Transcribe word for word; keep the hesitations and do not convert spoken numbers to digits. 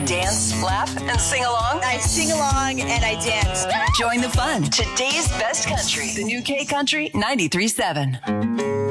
dance, laugh, and sing along? I sing along and I dance. Join the fun. Today's best country. The new K Country ninety-three point seven.